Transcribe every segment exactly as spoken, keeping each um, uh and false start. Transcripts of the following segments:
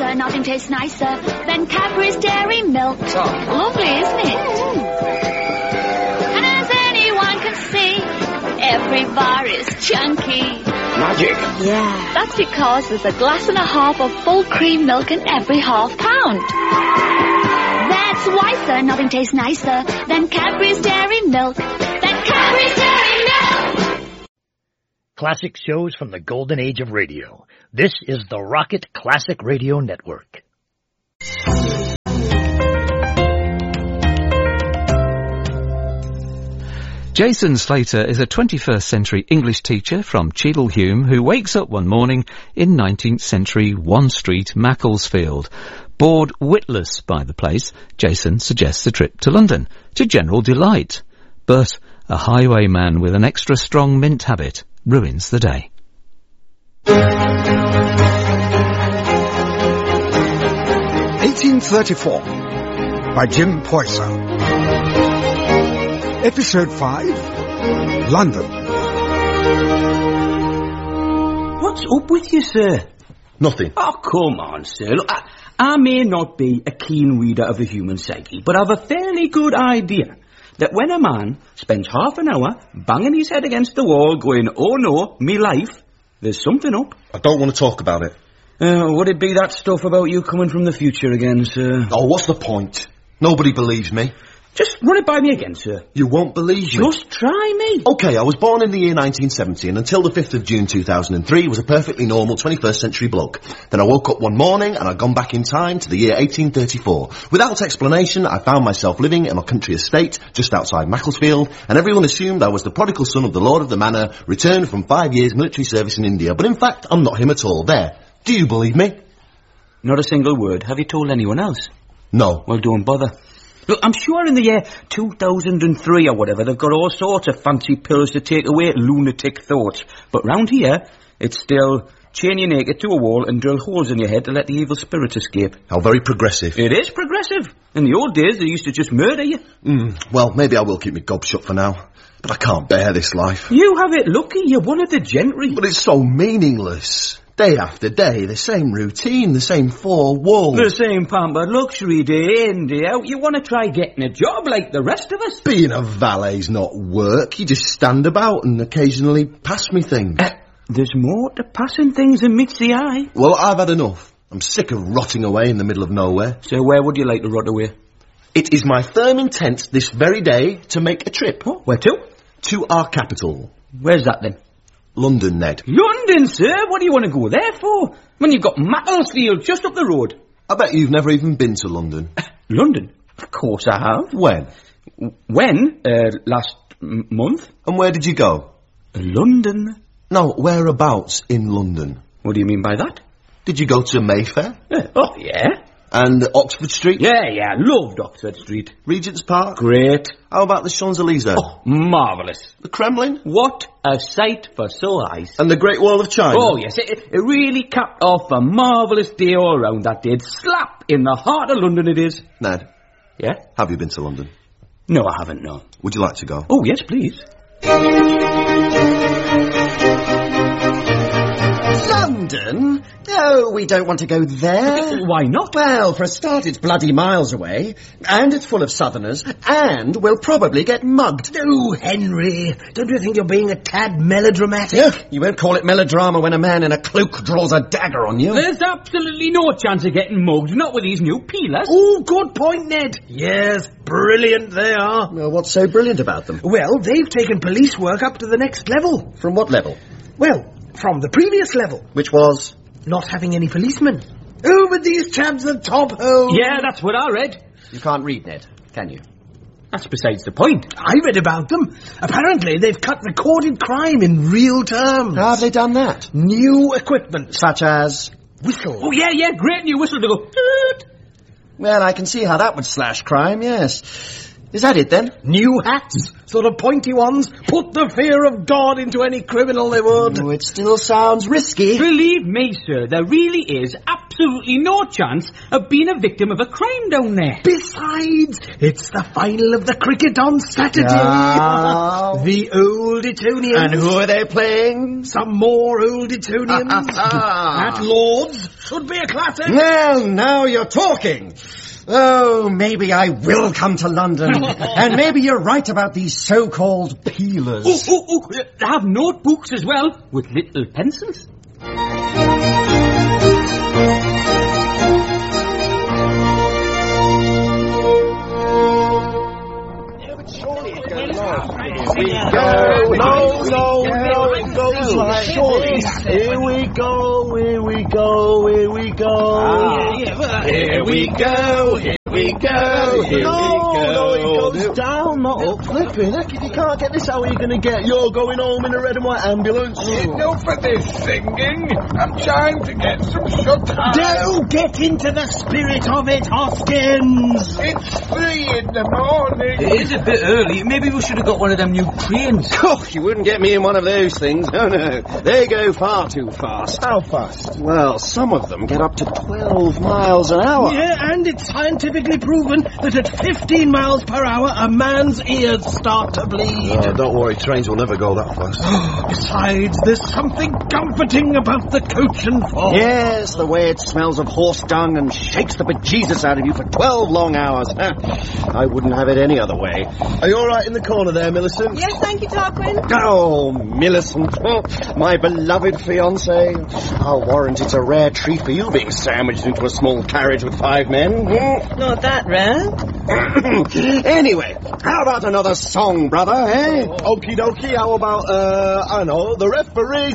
Wiser, nothing tastes nicer than Cadbury's Dairy Milk. Oh. Lovely, isn't it? Mm. And as anyone can see, every bar is chunky. Magic. Yeah. That's because there's a glass and a half of full cream milk in every half pound. That's Wiser, nothing tastes nicer than Cadbury's Dairy Milk. Than Cadbury's Dairy Milk! Classic shows from the golden age of radio. This is the Rocket Classic Radio Network. Jason Slater is a twenty-first century English teacher from Cheadlehume who wakes up one morning in nineteenth century One Street, Macclesfield. Bored witless by the place, Jason suggests a trip to London, to general delight. But a highwayman with an extra strong mint habit ruins the day. eighteen thirty-four by Jim Poyser. Episode five, London. What's up with you, sir? Nothing. Oh, come on, sir. Look, I, I may not be a keen reader of the human psyche, but I've a fairly good idea that when a man spends half an hour banging his head against the wall going, oh no, me life, there's something up. I don't want to talk about it. Uh, would it be that stuff about you coming from the future again, sir? Oh, what's the point? Nobody believes me. Just run it by me again, sir. You won't believe me. Just try me. OK, I was born in the year nineteen seventy, and until the fifth of June two thousand three was a perfectly normal twenty-first century bloke. Then I woke up one morning and I'd gone back in time to the year eighteen thirty-four. Without explanation, I found myself living in a country estate just outside Macclesfield, and everyone assumed I was the prodigal son of the Lord of the Manor, returned from five years military service in India. But in fact, I'm not him at all. There. Do you believe me? Not a single word. Have you told anyone else? No. Well, don't bother. Look, I'm sure in the year two thousand three or whatever, they've got all sorts of fancy pills to take away lunatic thoughts. But round here, it's still chain you naked to a wall and drill holes in your head to let the evil spirits escape. How very progressive. It is progressive. In the old days, they used to just murder you. Mm, well, maybe I will keep my gob shut for now. But I can't bear this life. You have it lucky. You're one of the gentry. But it's so meaningless. Day after day, the same routine, the same four walls. The same pampered luxury day in, day out. You want to try getting a job like the rest of us? Being a valet's not work. You just stand about and occasionally pass me things. Uh, there's more to passing things than meets the eye. Well, I've had enough. I'm sick of rotting away in the middle of nowhere. So where would you like to rot away? It is my firm intent this very day to make a trip. Oh, where to? To our capital. Where's that then? London, Ned. London, sir? What do you want to go there for? When you've got Macclesfield just up the road. I bet you've never even been to London. London? Of course I have. When? When? Uh, last m- month. And where did you go? London. No, whereabouts in London? What do you mean by that? Did you go to Mayfair? Uh, oh, yeah. And Oxford Street? Yeah, yeah, loved Oxford Street. Regent's Park? Great. How about the Champs-Élysées? Oh, marvellous. The Kremlin? What a sight for sore eyes. And the Great Wall of China? Oh, yes, it, it really capped off a marvellous day all round that day. Slap in the heart of London it is. Ned? Yeah? Have you been to London? No, I haven't, no. Would you like to go? Oh, yes, please. London? No, we don't want to go there. Why not? Well, for a start, it's bloody miles away, and it's full of southerners, and we'll probably get mugged. Oh, Henry, don't you think you're being a tad melodramatic? Yeah, you won't call it melodrama when a man in a cloak draws a dagger on you. There's absolutely no chance of getting mugged, not with these new peelers. Oh, good point, Ned. Yes, brilliant they are. Well, what's so brilliant about them? Well, they've taken police work up to the next level. From what level? Well, from the previous level. Which was? Not having any policemen. Oh, but these chaps are top hole. Yeah, that's what I read. You can't read, Ned, can you? That's besides the point. I read about them. Apparently, they've cut recorded crime in real terms. How have they done that? New equipment. Such as? Whistle. Oh, yeah, yeah, great new whistle to go. Toot. Well, I can see how that would slash crime, yes. Is that it then? New hats, sort of pointy ones, put the fear of God into any criminal they would. Oh, it still sounds risky. Believe me, sir, there really is absolutely no chance of being a victim of a crime down there. Besides, it's the final of the cricket on Saturday. Oh. The Old Etonians. And who are they playing? Some more Old Etonians. At Lord's. Should be a classic. Well, now you're talking. Oh, maybe I will come to London. And maybe you're right about these so-called peelers. Oh, oh, oh, they have notebooks as well, with little pencils. No, no, no, no, it goes like surely. Here we go, here we go, here we go. Ah, yeah, well, Here we go, here we go, here no, we go. No, it goes down, not up. Flipping, heck, if you can't get this, how are you going to get? You're going home in a red and white ambulance. No for this singing. I'm trying to get some shut eye. Don't get into the spirit of it, Hoskins. It's three in the morning. It is a bit early. Maybe we should have got one of them new cranes. Oh, you wouldn't get me in one of those things. No, no. They go far too fast. How fast? Well, some of them get up to twelve miles an hour. Yeah, and it's scientifically proven that at fifteen miles per hour, a man's ears start to bleed. Oh, don't worry, trains will never go that fast. Besides, there's something comforting about the coach and four. Yes, the way it smells of horse dung and shakes the bejesus out of you for twelve long hours. I wouldn't have it any other way. Are you all right in the corner there, Millicent? Yes, thank you, Tarquin. Oh, Millicent, oh, my beloved fiancé. I'll warrant it's a rare treat for you being sandwiched into a small carriage with five men. Not that rare. Anyway, how about another song, brother, eh? Okie dokie, how about, uh, I know, the referees...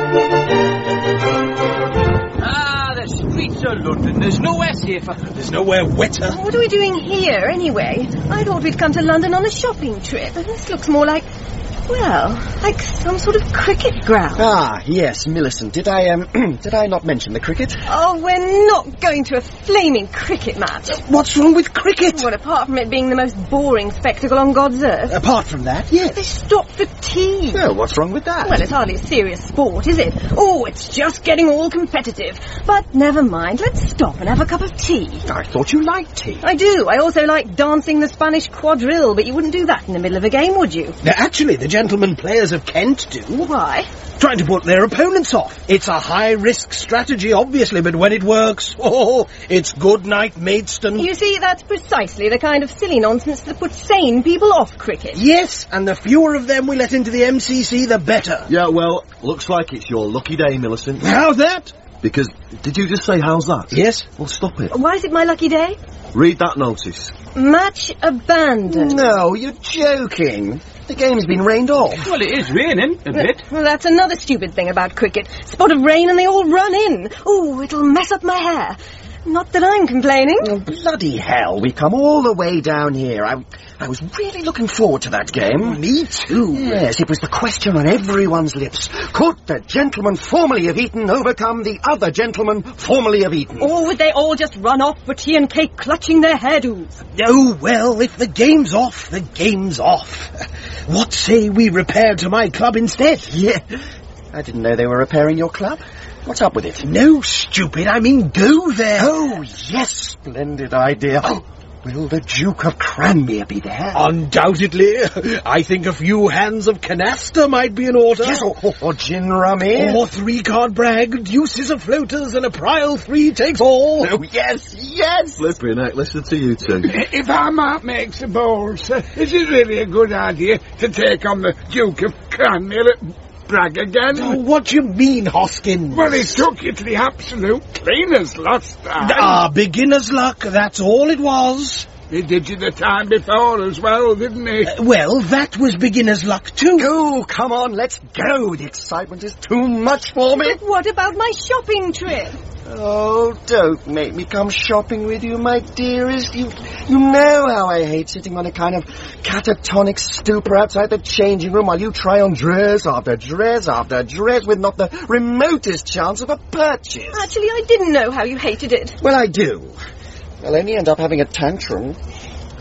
Ah, the streets of London. There's nowhere safer. There's nowhere wetter. What are we doing here, anyway? I thought we'd come to London on a shopping trip, and this looks more like, well, like some sort of cricket ground. Ah, yes, Millicent. Did I, um, did I not mention the cricket? Oh, we're not going to a flaming cricket match. What's wrong with cricket? Well, apart from it being the most boring spectacle on God's earth. Apart from that, They yes. stop for tea. Well, what's wrong with that? Well, it's hardly a serious sport, is it? Oh, it's just getting all competitive. But never mind, let's stop and have a cup of tea. I thought you liked tea. I do. I also like dancing the Spanish quadrille, but you wouldn't do that in the middle of a game, would you? Now, actually, the gentlemen players of Kent do. Why? Trying to put their opponents off. It's a high-risk strategy, obviously, but when it works, oh, it's good night, Maidstone. You see, that's precisely the kind of silly nonsense that puts sane people off cricket. Yes, and the fewer of them we let into the M C C, the better. Yeah, well, looks like it's your lucky day, Millicent. How's that? Because, did you just say, how's that? Yes. Well, stop it. Why is it my lucky day? Read that notice. Match abandoned. No, you're joking. The game's been rained off. Well, it is raining a bit. Well, that's another stupid thing about cricket. Spot of rain and they all run in. Oh, it'll mess up my hair. Not that I'm complaining. Oh, bloody hell, we've come all the way down here. I, I was really looking forward to that game. Me too. Yes, it was the question on everyone's lips. Could the gentleman formerly of Eton overcome the other gentleman formerly of Eton? Or would they all just run off for tea and cake clutching their hairdos? Oh, well, if the game's off, the game's off. What say we repair to my club instead? Yeah, I didn't know they were repairing your club. What's up with it? No, stupid, I mean go there. Oh, yes, splendid idea. Oh, will the Duke of Cranmere be there? Undoubtedly. I think a few hands of canaster might be in order. Yes, or, or, or gin rummy. Or three-card brag, deuces of floaters, and a prile three takes all. Oh, yes, yes. Flipping heck, listen to you two. If our mark makes the balls, uh, is it really a good idea to take on the Duke of Cranmere at Bragg again? Oh, what do you mean, Hoskins? Well, he took you to the absolute cleaners last time. Ah, beginner's luck, that's all it was. He did you the time before as well, didn't he? Uh, well, that was beginner's luck too. Oh, come on, let's go. The excitement is too much for me. But what about my shopping trip? Oh, don't make me come shopping with you, my dearest. You you know how I hate sitting on a kind of catatonic stupor outside the changing room while you try on dress after dress after dress with not the remotest chance of a purchase. Actually, I didn't know how you hated it. Well, I do. I'll only end up having a tantrum.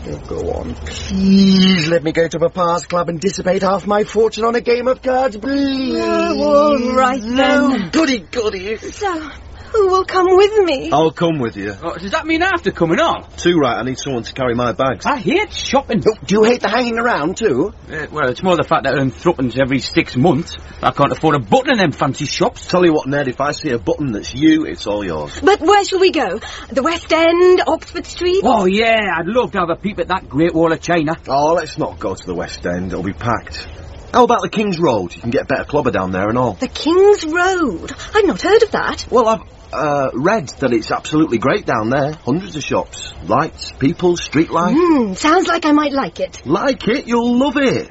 Oh, go on. Please let me go to Papa's club and dissipate half my fortune on a game of cards, please. Oh, all right, No, then. goody, goody. So, who will come with me? I'll come with you. Oh, does that mean after coming on? Too right, I need someone to carry my bags. I hate shopping. Oh, do you hate the hanging around, too? Uh, well, it's more the fact that I earn threepence every six months. I can't afford a button in them fancy shops. Tell you what, Ned, if I see a button that's you, it's all yours. But where shall we go? The West End, Oxford Street? Oh, yeah, I'd love to have a peep at that Great Wall of China. Oh, let's not go to the West End. It'll be packed. How about the King's Road? You can get better clobber down there and all. The King's Road? I've not heard of that. Well, I've uh, read that it's absolutely great down there. Hundreds of shops. Lights, people, street life. Hmm, sounds like I might like it. Like it? You'll love it.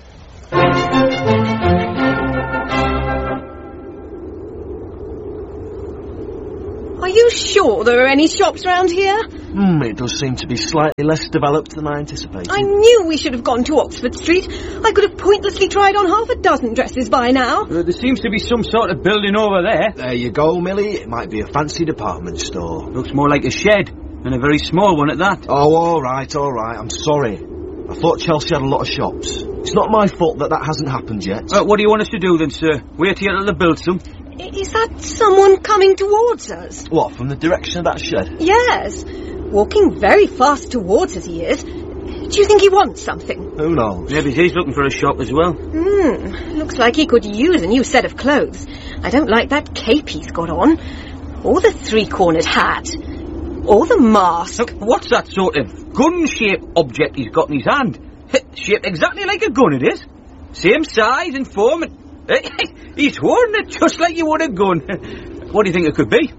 Are you sure there are any shops round here? Hmm, it does seem to be slightly less developed than I anticipated. I knew we should have gone to Oxford Street. I could have pointlessly tried on half a dozen dresses by now. Uh, there seems to be some sort of building over there. There you go, Millie. It might be a fancy department store. Looks more like a shed, and a very small one at that. Oh, all right, all right. I'm sorry. I thought Chelsea had a lot of shops. It's not my fault that that hasn't happened yet. Uh, what do you want us to do then, sir? Wait here till they build some? I- Is that someone coming towards us? What, from the direction of that shed? Yes. Walking very fast towards us he is. Do you think he wants something? Who knows? Maybe he's looking for a shop as well. Hmm. Looks like he could use a new set of clothes. I don't like that cape he's got on. Or the three-cornered hat. Or the mask. Look, what's that sort of gun-shaped object he's got in his hand? Shaped exactly like a gun, it is. Same size and form. And he's holding it just like you would a gun. What do you think it could be?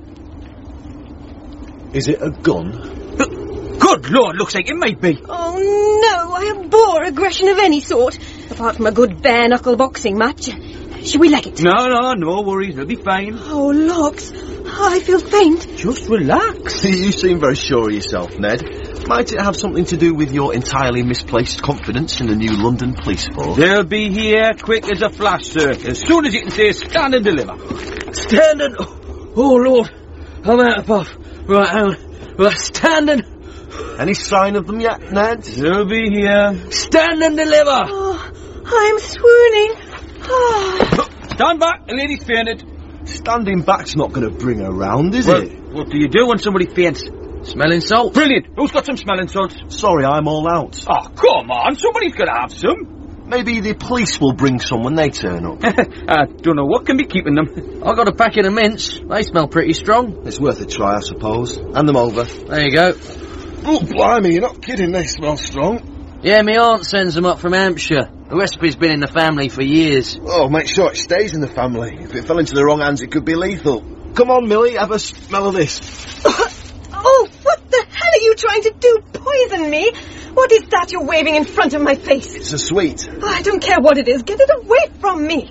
Is it a gun? Good Lord, looks like it might be. Oh, no, I abhor aggression of any sort, apart from a good bare-knuckle boxing match. Shall we leg it? No, no, no worries, we'll be fine. Oh, Locks, I feel faint. Just relax. You seem very sure of yourself, Ned. Might it have something to do with your entirely misplaced confidence in the new London police force? They'll be here quick as a flash, sir. As soon as you can say stand and deliver. Stand and... Oh, Lord, I'm out of puff. Right, hang on. Right, stand and... Any sign of them yet, Ned? They'll be here. Stand and deliver! Oh, I'm swooning. Oh. Stand back, the lady's fainted. Standing back's not going to bring her round, is well, it? What do you do when somebody faints? Smelling salt. Brilliant. Who's got some smelling salts? Sorry, I'm all out. Oh, come on. Somebody's got to have some. Maybe the police will bring some when they turn up. I don't know what can be keeping them. I got a packet of mints. They smell pretty strong. It's worth a try, I suppose. Hand them over. There you go. Oh, blimey, you're not kidding. They smell strong. Yeah, my aunt sends them up from Hampshire. The recipe's been in the family for years. Oh, make sure it stays in the family. If it fell into the wrong hands, it could be lethal. Come on, Millie, have a smell of this. Oh, what the hell are you trying to do? Poison me? What is that you're waving in front of my face? It's a sweet. Oh, I don't care what it is. Get it away from me.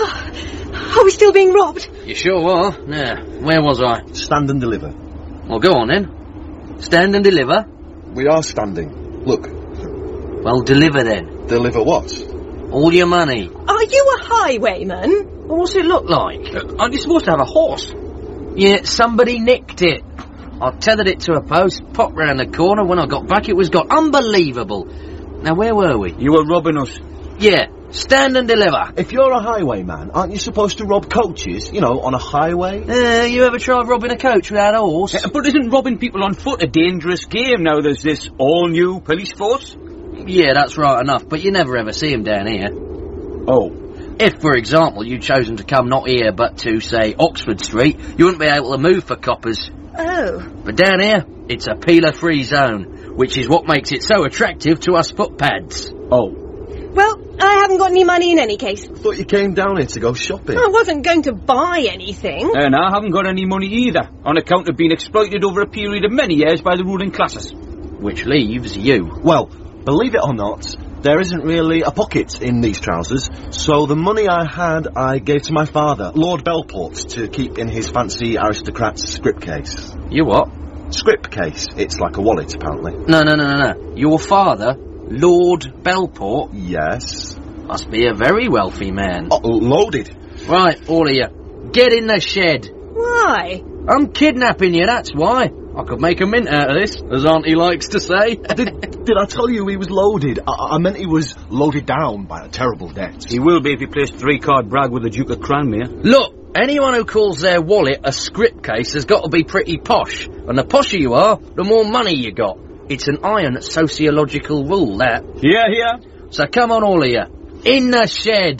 Oh, are we still being robbed? You sure are? Yeah. Where was I? Stand and deliver. Well, go on then. Stand and deliver. We are standing. Look. Well, deliver then. Deliver what? All your money. Are you a highwayman? Well, what's it look like? Uh, aren't you supposed to have a horse? Yeah, somebody nicked it. I tethered it to a post, popped round the corner. When I got back, it was gone. Unbelievable. Now, where were we? You were robbing us. Yeah, stand and deliver. If you're a highwayman, aren't you supposed to rob coaches, you know, on a highway? Uh, you ever tried robbing a coach without a horse? Yeah, but isn't robbing people on foot a dangerous game now there's this all-new police force? Yeah, that's right enough, but you never ever see them down here. Oh. If, for example, you'd chosen to come not here but to, say, Oxford Street, you wouldn't be able to move for coppers. Oh. But down here, it's a peeler-free zone, which is what makes it so attractive to us footpads. Oh. Well, I haven't got any money in any case. I thought you came down here to go shopping. I wasn't going to buy anything. And I haven't got any money either, on account of being exploited over a period of many years by the ruling classes. Which leaves you. Well, believe it or not, there isn't really a pocket in these trousers, so the money I had I gave to my father, Lord Belport, to keep in his fancy aristocrat's scrip case. You what? Scrip case. It's like a wallet, apparently. No, no, no, no, no. Your father, Lord Belport? Yes. Must be a very wealthy man. Oh, loaded. Right, all of you. Get in the shed. Why? I'm kidnapping you, that's why. I could make a mint out of this, as Auntie likes to say. Did, did I tell you he was loaded? I, I meant he was loaded down by a terrible debt. He will be if he plays three-card brag with the Duke of Cranmere. Look, anyone who calls their wallet a script case has got to be pretty posh. And the posher you are, the more money you got. It's an iron sociological rule, that. Yeah, yeah. So come on, all of you. In the shed.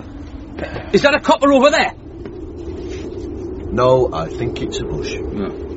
Is that a copper over there? No, I think it's a bush. No.